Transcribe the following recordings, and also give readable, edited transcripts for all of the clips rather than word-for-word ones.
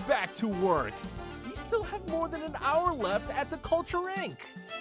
back to work. We still have more than an hour left at the Culture Inc.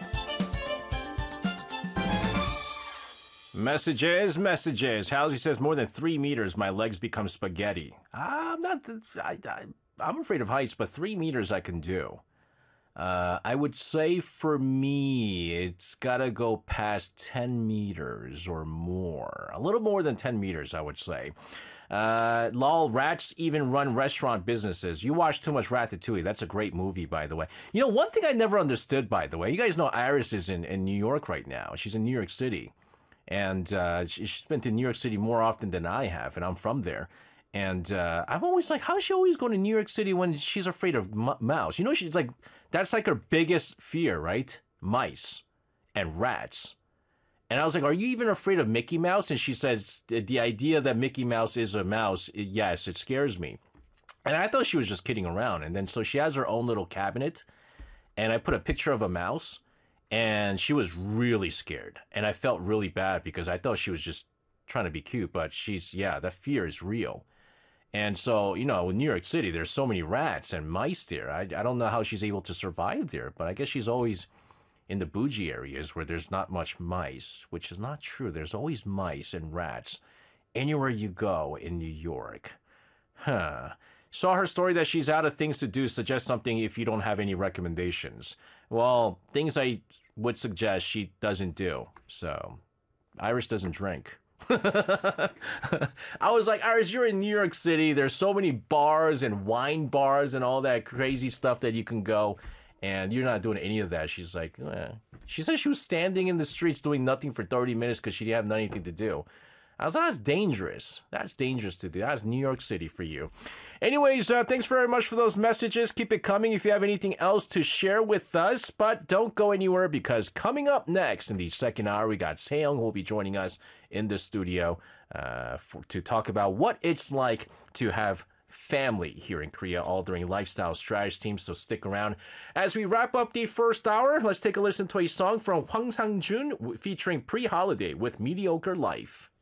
Messages. Halsey says more than 3 meters, my legs become spaghetti. I'm afraid of heights, but 3 meters I can do. I would say for me, it's gotta go past 10 meters or more. A little more than 10 meters, I would say. Lol, rats even run restaurant businesses. You watch too much Ratatouille. That's a great movie, by the way. You know, one thing I never understood, by the way, you guys know Iris is in New York right now. She's in New York City. And she's been to New York City more often than I have, and I'm from there. And I'm always like, how is she always going to New York City when she's afraid of mouse? You know, she's like, that's like her biggest fear, right? Mice and rats. And I was like, are you even afraid of Mickey Mouse? And she says, the idea that Mickey Mouse is a mouse, yes, it scares me. And I thought she was just kidding around. And then so she has her own little cabinet. And I put a picture of a mouse. And she was really scared. And I felt really bad because I thought she was just trying to be cute. But that fear is real. And so, you know, in New York City, there's so many rats and mice there. I don't know how she's able to survive there, but I guess she's always in the bougie areas where there's not much mice, which is not true. There's always mice and rats anywhere you go in New York. Saw her story that she's out of things to do. Suggest something if you don't have any recommendations. Well, things I would suggest she doesn't do. So, Iris doesn't drink. I was like, Iris, you're in New York City. There's so many bars and wine bars and all that crazy stuff that you can go. And you're not doing any of that. She's like, She said she was standing in the streets doing nothing for 30 minutes because she didn't have anything to do. I was like, that's dangerous. That's dangerous to do. That's New York City for you. Anyways, thanks very much for those messages. Keep it coming if you have anything else to share with us. But don't go anywhere because coming up next in the second hour, we got Seong who will be joining us in the studio to talk about what it's like to have family here in Korea, all during Lifestyle Strategy Team. So stick around. As we wrap up the first hour, let's take a listen to a song from Hwang Sang-jun featuring Pre-Holiday with Mediocre Life.